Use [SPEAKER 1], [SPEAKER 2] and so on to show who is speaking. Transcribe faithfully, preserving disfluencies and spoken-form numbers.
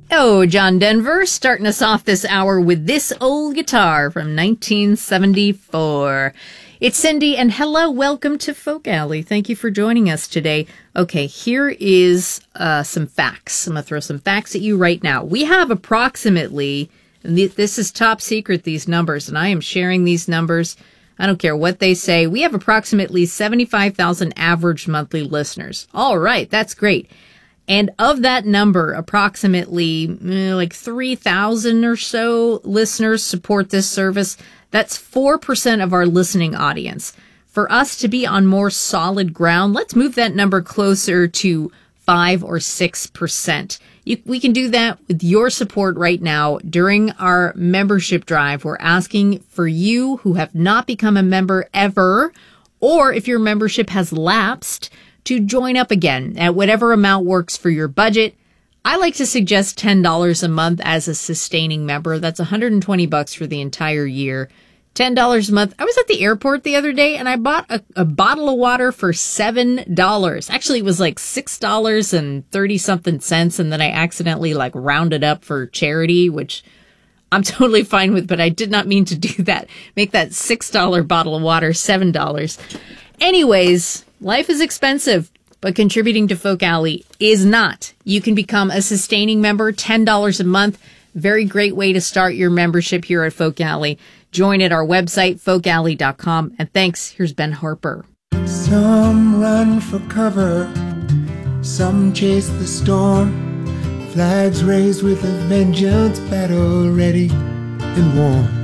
[SPEAKER 1] Oh, John Denver, starting us off this hour with this old guitar from nineteen seventy-four. It's Cindy, and hello, welcome to Folk Alley. Thank you for joining us today. Okay, here is uh, some facts. I'm going to throw some facts at you right now. We have approximately, and this is top secret, these numbers, and I am sharing these numbers. I don't care what they say. We have approximately seventy-five thousand average monthly listeners. All right, that's great. And of that number, approximately eh, like three thousand or so listeners support this service. That's four percent of our listening audience. For us to be on more solid ground, let's move that number closer to five or six percent. You, we can do that with your support right now during our membership drive. We're asking for you who have not become a member ever, or if your membership has lapsed, to join up again at whatever amount works for your budget. I like to suggest ten dollars a month as a sustaining member. That's one hundred twenty bucks for the entire year. ten dollars a month. I was at the airport the other day and I bought a, a bottle of water for seven dollars. Actually, it was like six dollars and thirty something cents. And then I accidentally like rounded up for charity, which I'm totally fine with, but I did not mean to do that. Make that six dollar bottle of water seven dollars. Anyways, life is expensive, but contributing to Folk Alley is not. You can become a sustaining member, ten dollars a month. Very great way to start your membership here at Folk Alley. Join at our website, folk alley dot com. And thanks. Here's Ben Harper.
[SPEAKER 2] Some run for cover, some chase the storm. Flags raised with a vengeance, battle ready and warm.